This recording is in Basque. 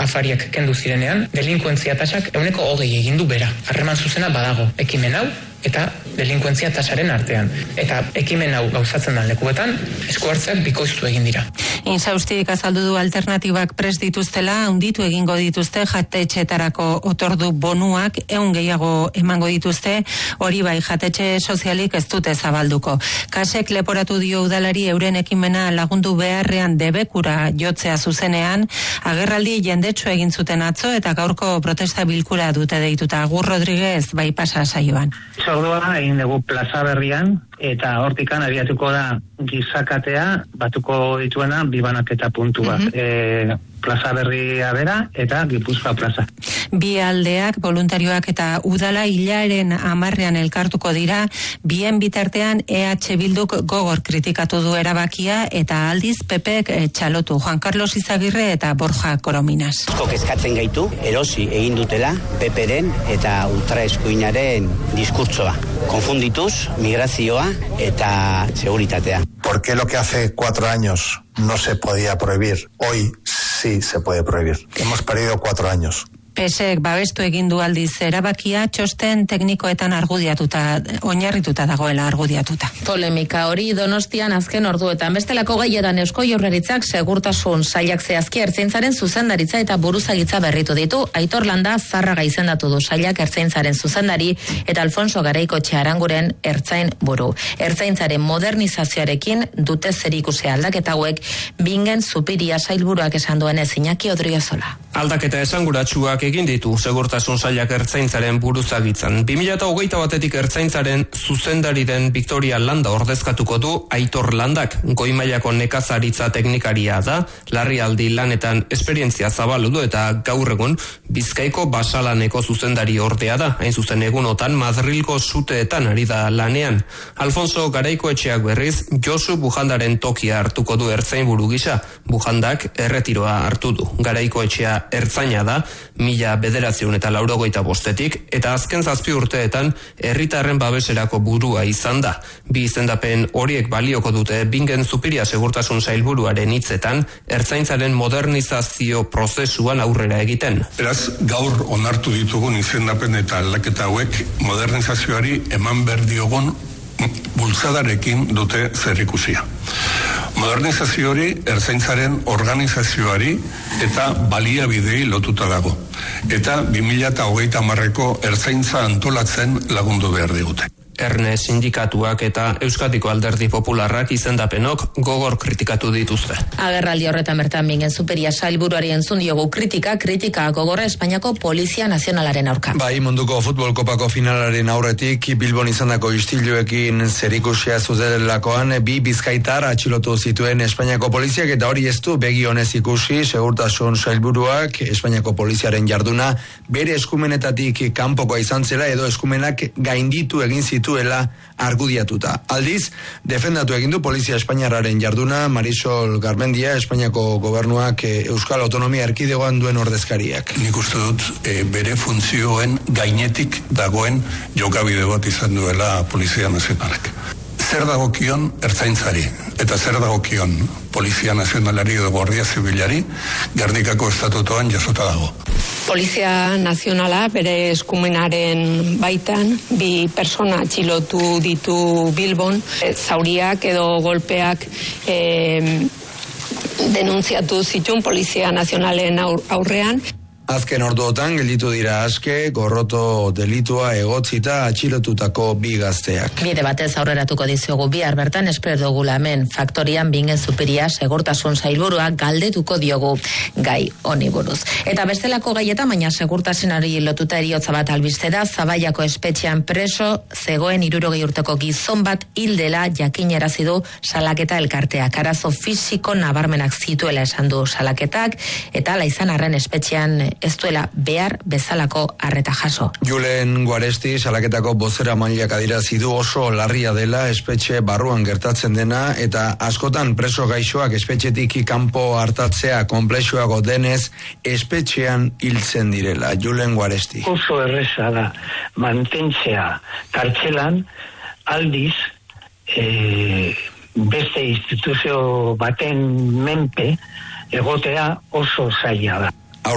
afariak kendu zirenean, delinkuentzia tasak 20% egin du bera. Harreman zuzena badago ekimen hau eta delinkuentzia tasaren artean. Eta ekimen hau gauzatzen den lekuetan, esku hartzeak bikoiztu egin dira. Insaustik azaldu du alternatibak prest dituztela, handitu egingo dituzte jatetxeetarako otordu bonuak, 100 gehiago emango dituzte, hori bai jatetxe sozialik ez dute zabalduko. Kasek leporatu dio udalari euren ekimena lagundu beharrean debekura jotzea zuzenean, agerraldi jendetsu egin zuten atzo eta gaurko protesta bilkura dute deituta. Agur Rodriguez bai pasa saioan. Ordua egin dugu plaza berrian eta hortikan abiatuko da gizakatea batuko dituena bibanaketa puntu bat. Plaza berria bera eta Gipuzkoa plaza. Bi aldeak, voluntarioak eta udala hilaren 10ean elkartuko dira, bien bitartean EH Bilduk gogor kritikatu du erabakia eta aldiz PPek txalotu. Juan Carlos Izagirre eta Borja Korominas. Kezkatzen gaitu, erosi egin dutela PPren eta ultraeskuinaren diskurtsoa. Konfundituz, migrazioa eta seguritatea. ¿Por qué lo que hace 4 años no se podía prohibir? Hoy sí se puede prohibir. Hemos perdido 4 años. PSek babestu egin du aldiz erabakia, txosten teknikoetan oinarrituta dagoela argudiatuta. Polemika hori Donostian azken orduetan bestelako gaietan Eusko Jaurlaritzak segurtasun sailak zehazki ertzaintzaren zuzendaritza eta buruzagitza berritu ditu. Aitor Landa Zarraga izendatu du sailak ertzaintzaren zuzendari eta Alfonso Garaikoetxea Aranguren ertzain buru. Ertzaintzaren modernizazioarekin dute zerikusia aldaketa hauek Bingen Zupiria sailburuak esan duenez Iñaki Odriozola. Aldaketa esanguratsuak egin ditu segurtasun sailak ertzaintzaren buruzagitzan. 2021etik ertzaintzaren zuzendari den Victoria Landa ordezkatuko du Aitor Landak. Goi mailako nekazaritza teknikaria da, larrialdi lanetan esperientzia zabaldu du eta gaur egun Bizkaiko basalaneko zuzendari ordea da. Hain zuzen egunotan Madrilgo suteetan ari da lanean. Alfonso Garaikoetxeak berriz Josu Bujandaren tokia hartuko du ertzainburu gisa. Bujandak erretiroa hartu du. Garaikoetxea ertzaina da, 1985etik eta azken 7 urteetan herritarren babeserako burua izan da. Bi izendapen horiek balioko dute Bingen Zupiria segurtasun sailburuaren hitzetan ertzaintzaren modernizazio prozesuan aurrera egiten. Beraz, gaur onartu ditugun izendapen eta aldaketa hauek modernizazioari eman behar diogun bultzadarekin dute zerikusia. Modernizazio hori ertzaintzaren organizazioari eta baliabidei lotuta dago. Eta 2030ko ertzaintza antolatzen lagundu behar digute. Erne sindikatuak eta Euskadiko Alderdi Popularrak izendapenok gogor kritikatu dituzte. Agerraldi horretan bertan Bingen Zupiria sailburuari entzun diogu kritika gogorra Espainiako Polizia Nazionalaren aurka. Bai, munduko futbol kopako finalaren aurretik Bilbon izandako istiluekin zerikusia zutelakoan bi bizkaitar atxilotu zituen Espainiako poliziak eta hori ez du begi onez ikusi segurtasun sailburuak Espainiako poliziaren jarduna bere eskumenetatik kanpokoa izan zela edo eskumenak gainditu egin zituela argudiatuta. Aldiz, defendatu egin du Polizia Espainiarraren jarduna Marisol Garmendia, Espainiako gobernuak Euskal Autonomia Erkidegoan duen ordezkariak. Nik uste dut bere funtzioen gainetik dagoen jokabide bat izan duela Polizia Nazionalak. Zer dagokion ertzaintzari eta zer dagokion Polizia Nazionalari edo Guardia Zibilari Gernikako estatutoan jasota dago. Polizia Nazionala bere eskumenaren baitan bi persona atxilotu ditu Bilbon, zauriak edo golpeak denuntziatu zituen Polizia Nazionalen aurrean. Azken orduotan gelditu dira aske, gorroto delitua egotzita atxilotutako bi gazteak. Bide batez aurreratuko dizugu bihar bertan espero dugula hemen faktorian Bingen Zupiria segurtasun sailburuak galdetuko diogu gai honi buruz. Eta bestelako gaietan, baina segurtasunari lotuta heriotza bat albiste da, Zabaiako espetxean preso zegoen 60 urteko gizon bat hildela jakinarazi du salaketa elkarteak. Arazo fisiko nabarmenak zituela esan du salaketak eta hala izan arren espetxean ez duela behar bezalako arreta jaso. Julen Guaresti salaketako bozera mailak adirazi du oso larria dela espetxe barruan gertatzen dena eta askotan preso gaixoak espetxetik kanpo hartatzea konplexuago denez espetxean hiltzen direla. Julen Guaresti. Oso erreza da mantentzea kartzelan aldiz beste instituzio baten menpe egotea oso zaila da.